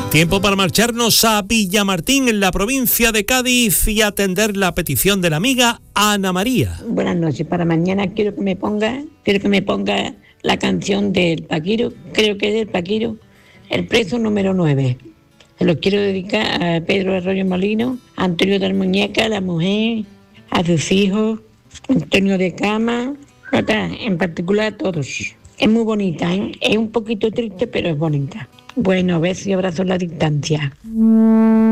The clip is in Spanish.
Tiempo para marcharnos a Villamartín, en la provincia de Cádiz, y atender la petición de la amiga Ana María. Buenas noches. Para mañana quiero que me ponga la canción del Paquiro, creo que es del Paquiro, El preso número 9. Se lo quiero dedicar a Pedro Arroyo Molino, a Antonio del Muñeca, a la mujer, a sus hijos, Antonio de Cama, en particular a todos. Es muy bonita, ¿eh? Es un poquito triste, pero es bonita. Bueno, besos y abrazos a la distancia.